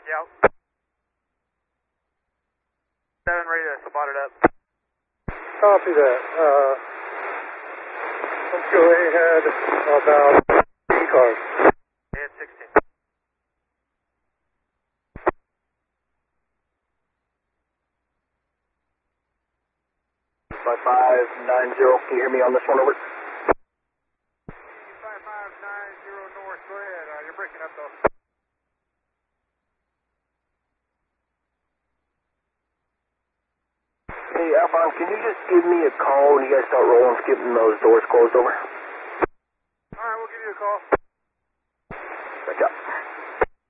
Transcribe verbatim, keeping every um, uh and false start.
Yankee out. seven ready to spot it up. Copy that. Uh, let's go ahead about three cars. Ahead sixteen. five five nine zero, can you hear me on this one, over? five five nine zero north, go ahead. Uh, you're breaking up though. Hey, Alphon, can you just give me a call when you guys start rolling, getting those doors closed over? Alright, we'll give you a call. Back up.